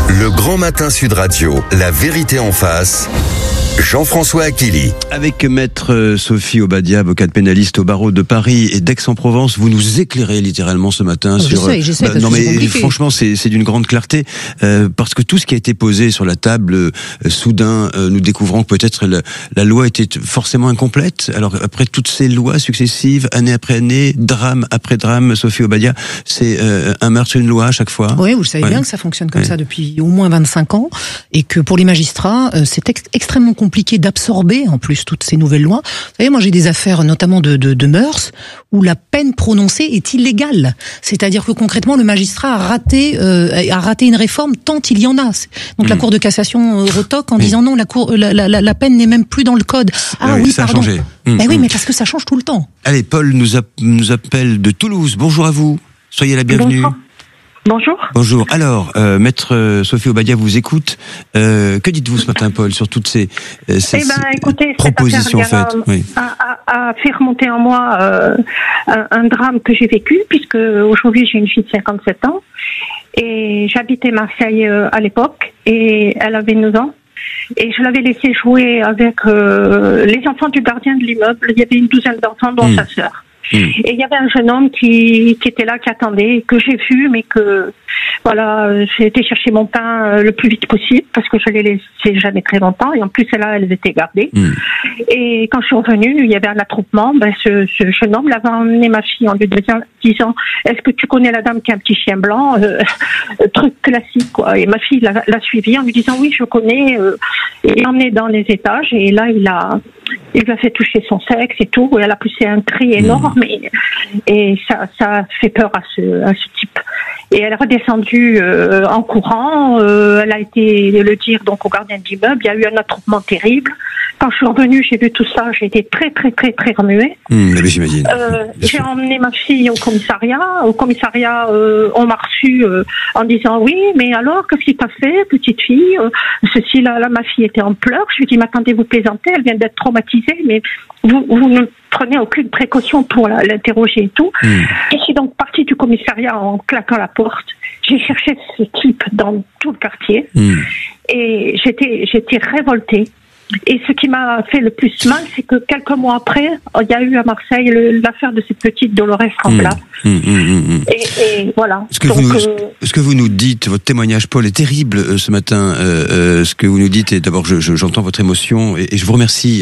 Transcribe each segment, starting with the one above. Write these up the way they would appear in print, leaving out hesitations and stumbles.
Le Grand Matin Sud Radio, la vérité en face. Jean-François Achilly. Avec maître Sophie Obadia, avocate pénaliste au barreau de Paris et d'Aix-en-Provence, vous nous éclairez littéralement ce matin sur. J'essaie, non mais franchement, c'est d'une grande clarté parce que tout ce qui a été posé sur la table, soudain, nous découvrons que peut-être la loi était forcément incomplète. Alors après toutes ces lois successives, année après année, drame après drame, Sophie Obadia, c'est un meurtre, une loi à chaque fois. Oui, vous le savez bien que ça fonctionne comme ça depuis au moins 25 ans et que pour les magistrats, c'est extrêmement compliqué d'absorber en plus toutes ces nouvelles lois. Vous savez, moi j'ai des affaires notamment de mœurs où la peine prononcée est illégale. C'est-à-dire que concrètement le magistrat a raté une réforme tant il y en a. Donc la Cour de cassation retoque en disant non, la peine n'est même plus dans le code. Ah oui, ça a changé. Oui, mais parce que ça change tout le temps. Allez, Paul nous appelle de Toulouse. Bonjour à vous. Soyez la bienvenue. Bonjour. Bonjour. Alors, maître Sophie Obadia vous écoute. Que dites-vous ce matin, Paul, sur toutes ces écoutez, propositions faites a fait remonter en moi un drame que j'ai vécu, puisque aujourd'hui j'ai une fille de 57 ans et j'habitais Marseille à l'époque et elle avait 9 ans. Et je l'avais laissé jouer avec les enfants du gardien de l'immeuble. Il y avait une douzaine d'enfants, dont sa sœur. Et il y avait un jeune homme qui était là, qui attendait, que j'ai vu, mais que voilà, j'ai été chercher mon pain le plus vite possible parce que je l'ai laissé jamais très longtemps et en plus là elles étaient gardées. Et quand je suis revenue, il y avait un attroupement. Ce jeune homme l'avait emmené ma fille en lui disant est-ce que tu connais la dame qui a un petit chien blanc, truc classique quoi. Et ma fille l'a suivi en lui disant oui je connais. Et il l'a emmené dans les étages et là il lui a fait toucher son sexe et tout. Et elle a poussé un cri énorme et ça a fait peur à ce type. Et elle est redescendue en courant. Elle a été le dire donc au gardien de l'immeuble. Il y a eu un attroupement terrible. Quand je suis revenue, j'ai vu tout ça. J'ai été très très très très remuée. Mais j'imagine. J'ai emmené ma fille au commissariat. Au commissariat, on m'a reçue en disant oui, mais alors qu'est-ce qui t'a fait, petite fille Ceci là, ma fille était en pleurs. Je lui ai dit, mais attendez, vous plaisantez. Elle vient d'être traumatisée, mais vous ne prenez aucune précaution pour l'interroger et tout. Je suis donc partie du commissariat en claquant la porte. J'ai cherché ce type dans tout le quartier et j'étais révoltée. Et ce qui m'a fait le plus mal, c'est que quelques mois après, il y a eu à Marseille l'affaire de cette petite Dolores Rambla. Et voilà. Ce que vous nous dites, votre témoignage, Paul, est terrible ce matin. Ce que vous nous dites, et d'abord, j'entends votre émotion, et je vous remercie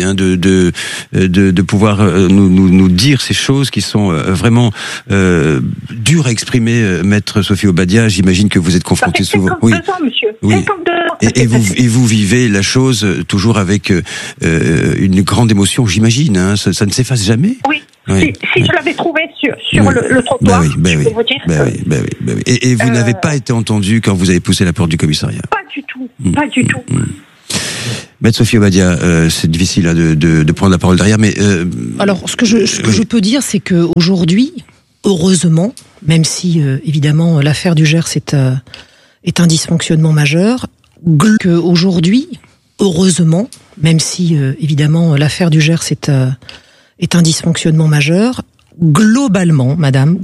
de pouvoir nous dire ces choses qui sont vraiment dures à exprimer, maître Sophie Obadia. J'imagine que vous êtes confronté souvent. 52 ans, monsieur. Oui. 52 ans. Et vous vivez la chose toujours avec une grande émotion, j'imagine. Hein. Ça ne s'efface jamais. Oui. Si je l'avais trouvé sur le trottoir, je peux vous dire. Et vous n'avez pas été entendu quand vous avez poussé la porte du commissariat. Pas du tout. Pas du tout. Maître Sophie Obadia, c'est difficile de prendre la parole derrière, mais alors ce que je peux dire, c'est que aujourd'hui, heureusement, même si évidemment l'affaire du Gers est un dysfonctionnement majeur, que aujourd'hui, heureusement, même si évidemment l'affaire du Gers est un dysfonctionnement majeur, globalement, madame,